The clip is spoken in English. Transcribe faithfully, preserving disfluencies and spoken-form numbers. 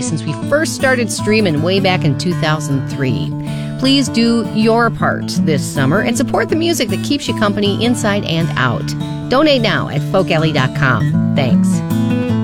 since we first started streaming way back in two thousand three. Please do your part this summer and support the music that keeps you company inside and out. Donate now at folk alley dot com. Thanks.